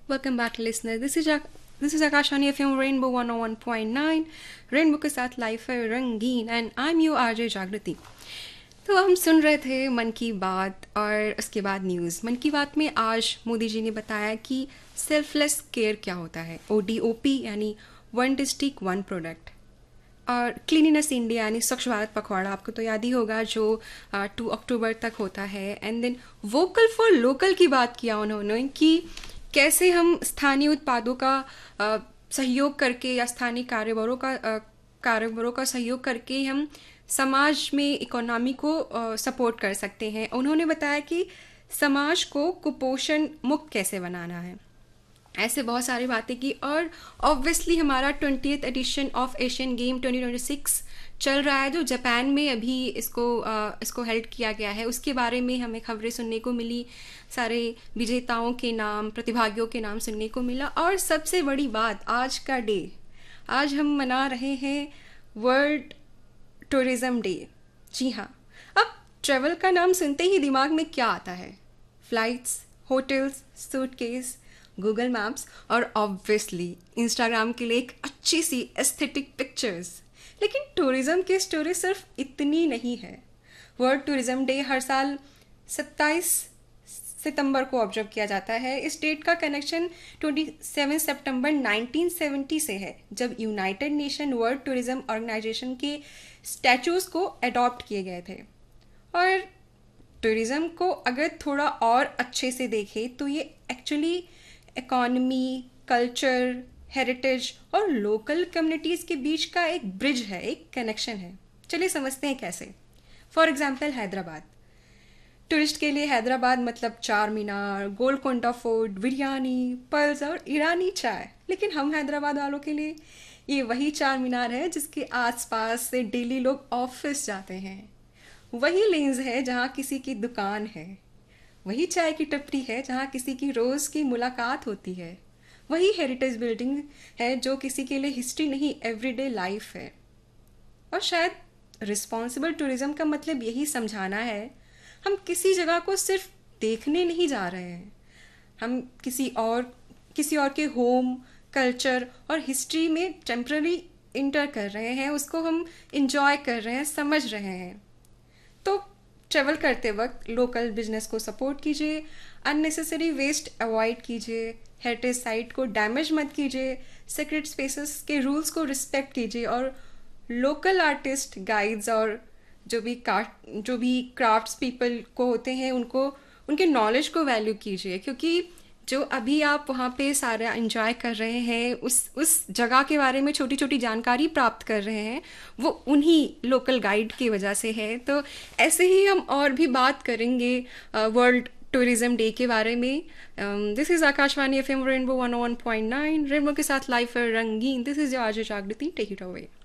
Welcome back, listener. This is Akashani FM Rainbow 101.9. Rainbow के साथ life है रंगीन and I am you RJ जागृति. तो हम सुन रहे थे मन की बात और उसके बाद न्यूज़. मन की बात में आज मोदी जी ने बताया कि सेल्फलेस केयर क्या होता है. ODOP यानी वन डिस्ट्रिक्ट वन प्रोडक्ट. और क्लीनिनेस इंडिया यानी स्वच्छ भारत पखवाड़ा आपको तो याद ही होगा जो 2 अक्टूबर तक होता है. And then vocal for local की बात किया उन्होंने कि कैसे हम स्थानीय उत्पादों का सहयोग करके या स्थानीय कारोबारों का सहयोग करके हम समाज में इकोनॉमी को सपोर्ट कर सकते हैं. उन्होंने बताया कि समाज को कुपोषण मुक्त कैसे बनाना है. ऐसे बहुत सारी बातें की. और ऑब्वियसली हमारा 20th addition of Asian game 2026 चल रहा है जो जापान में अभी इसको हेल्ड किया गया है. उसके बारे में हमें खबरें सुनने को मिली. सारे विजेताओं के नाम, प्रतिभागियों के नाम सुनने को मिला. और सबसे बड़ी बात, आज का डे, आज हम मना रहे हैं वर्ल्ड टूरिज्म डे. जी हाँ, अब ट्रैवल का नाम सुनते ही दिमाग में क्या आता है? Flights, hotels, suitcase, Google maps और ऑब्वियसली इंस्टाग्राम के लिए एक अच्छी सी एस्थेटिक पिक्चर्स. लेकिन टूरिज्म की स्टोरी सिर्फ इतनी नहीं है. वर्ल्ड टूरिज्म डे हर साल 27 सितंबर को ऑब्जर्व किया जाता है. इस डेट का कनेक्शन 27 सितंबर 1970 से है, जब United nation world tourism organisation के स्टैचूज को अडॉप्ट किए गए थे. और टूरिज्म को अगर थोड़ा और अच्छे से देखें तो ये एक्चुअली इकोनॉमी, कल्चर, हेरिटेज और लोकल कम्युनिटीज़ के बीच का एक ब्रिज है, एक कनेक्शन है. चलिए समझते हैं कैसे. For example Hyderabad. टूरिस्ट के लिए हैदराबाद मतलब चार मीनार, गोलकोंडा फोर्ट, बिरयानी, पल्स और ईरानी चाय. लेकिन हम हैदराबाद वालों के लिए ये वही चार मीनार है जिसके आसपास से डेली लोग ऑफिस जाते हैं. वही लेन्स है जहाँ किसी की दुकान है. वही चाय की टपरी है जहाँ किसी की रोज़ की मुलाकात होती है. वही हेरिटेज बिल्डिंग है जो किसी के लिए हिस्ट्री नहीं, एवरीडे लाइफ है. और शायद रिस्पॉन्सिबल टूरिज्म का मतलब यही समझाना है, हम किसी जगह को सिर्फ देखने नहीं जा रहे हैं. हम किसी और के होम, कल्चर और हिस्ट्री में टेम्पररी इंटर कर रहे हैं. उसको हम इंजॉय कर रहे हैं, समझ रहे हैं. तो ट्रैवल करते वक्त लोकल बिजनेस को सपोर्ट कीजिए, अननेसेसरी वेस्ट अवॉइड कीजिए, हेरिटेज साइट को डैमेज मत कीजिए, सीक्रेट स्पेसेस के रूल्स को रिस्पेक्ट कीजिए और लोकल आर्टिस्ट, गाइड्स और जो भी क्राफ्ट्स पीपल को होते हैं उनके नॉलेज को वैल्यू कीजिए. क्योंकि जो अभी आप वहाँ पे सारा एंजॉय कर रहे हैं, उस जगह के बारे में छोटी छोटी जानकारी प्राप्त कर रहे हैं, वो उन्हीं लोकल गाइड की वजह से है. तो ऐसे ही हम और भी बात करेंगे वर्ल्ड टूरिज्म डे के बारे में. This is Akashvani FM rainbow 101.9. Rainbow के साथ लाइफ रंगीन. दिस इज़ योर आरजे जागृति. Take it away.